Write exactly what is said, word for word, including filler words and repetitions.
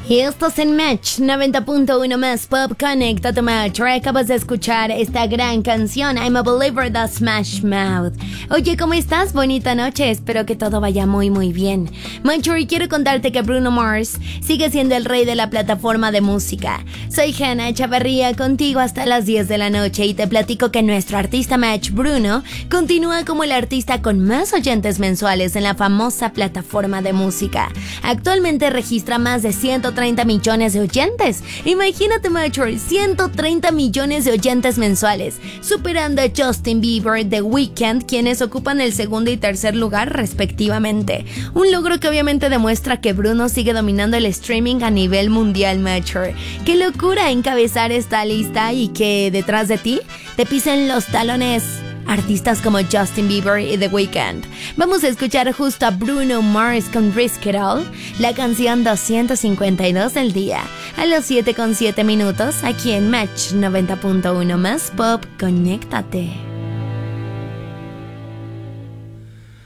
Y estás en Match noventa punto uno más Pop. Conecta tu Match. Acabas de escuchar esta gran canción I'm a Believer de Smash Mouth. Oye, ¿cómo estás? Bonita noche, espero que todo vaya muy muy bien. Matcher, quiero contarte que Bruno Mars sigue siendo el rey de la plataforma de música. Soy Hanna Chavarría, contigo hasta las diez de la noche, y te platico que nuestro artista Match, Bruno, continúa como el artista con más oyentes mensuales en la famosa plataforma de música. Actualmente registra más de ciento treinta millones de oyentes. Imagínate, Matcher, ciento treinta millones de oyentes mensuales, superando a Justin Bieber, The Weeknd, quienes ocupan el segundo y tercer lugar respectivamente. Un logro que obviamente demuestra que Bruno sigue dominando el streaming a nivel mundial, Matcher. ¡Qué locura encabezar esta lista y que detrás de ti te pisen los talones artistas como Justin Bieber y The Weeknd! Vamos a escuchar justo a Bruno Mars con Risk It All, la canción doscientos cincuenta y dos del día, a los siete con siete minutos, aquí en Match noventa punto uno más Pop. Conéctate.